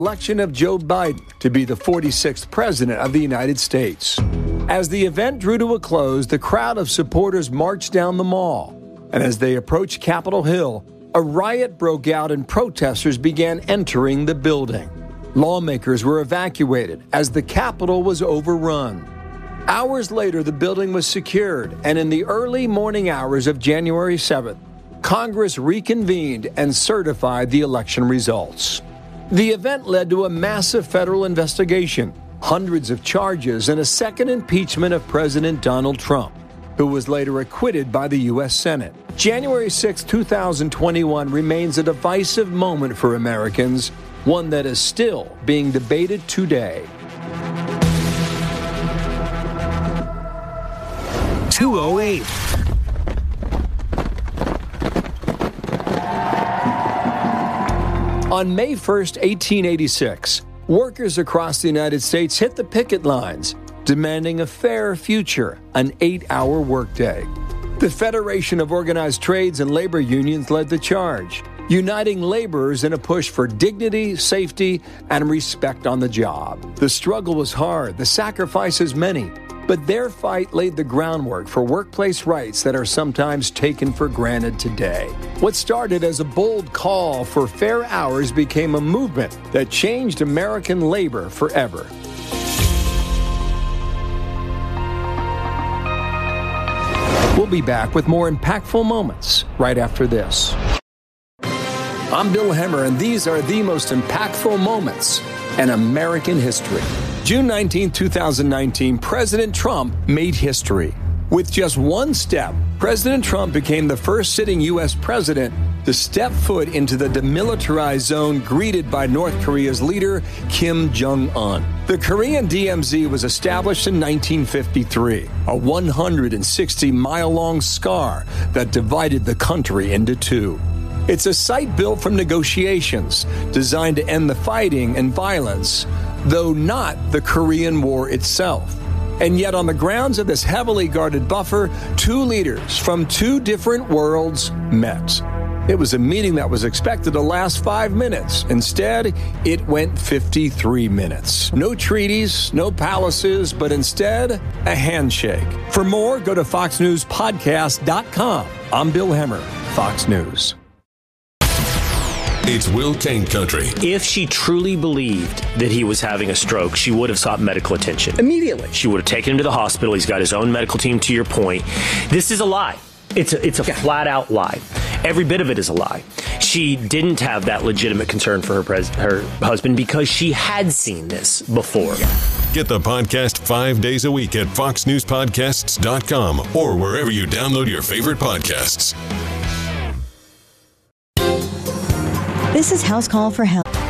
election of Joe Biden to be the 46th president of the United States. As the event drew to a close, the crowd of supporters marched down the mall. And as they approached Capitol Hill, a riot broke out and protesters began entering the building. Lawmakers were evacuated as the Capitol was overrun. Hours later, the building was secured, and in the early morning hours of January 7th, Congress reconvened and certified the election results. The event led to a massive federal investigation, hundreds of charges, and a second impeachment of President Donald Trump, who was later acquitted by the U.S. Senate. January 6, 2021 remains a divisive moment for Americans, one that is still being debated today. 208. On May 1st, 1886, workers across the United States hit the picket lines, demanding a fair future, an 8-hour workday. The Federation of Organized Trades and Labor Unions led the charge, uniting laborers in a push for dignity, safety, and respect on the job. The struggle was hard, the sacrifices many, but their fight laid the groundwork for workplace rights that are sometimes taken for granted today. What started as a bold call for fair hours became a movement that changed American labor forever. We'll be back with more impactful moments right after this. I'm Bill Hemmer, and these are the most impactful moments in American history. June 19, 2019, President Trump made history. With just one step, President Trump became the first sitting U.S. president to step foot into the demilitarized zone greeted by North Korea's leader, Kim Jong-un. The Korean DMZ was established in 1953, a 160-mile-long scar that divided the country into two. It's a site built from negotiations, designed to end the fighting and violence, though not the Korean War itself. And yet on the grounds of this heavily guarded buffer, two leaders from two different worlds met. It was a meeting that was expected to last 5 minutes. Instead, it went 53 minutes. No treaties, no palaces, but instead, a handshake. For more, go to foxnewspodcast.com. I'm Bill Hemmer, Fox News. It's Will Cain Country. If she truly believed that he was having a stroke, she would have sought medical attention. Immediately. She would have taken him to the hospital. He's got his own medical team, to your point. This is a lie. It's a flat-out lie. Every bit of it is a lie. She didn't have that legitimate concern for her husband because she had seen this before. Get the podcast 5 days a week at foxnewspodcasts.com or wherever you download your favorite podcasts. This is House Call for Help.